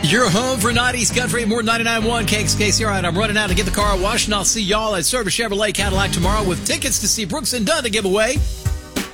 Your home for 90s country, more 99.1 KXKC. All right, I'm running out to get the car washed, and I'll see y'all at Service Chevrolet Cadillac tomorrow with tickets to see Brooks and Dunn to give away.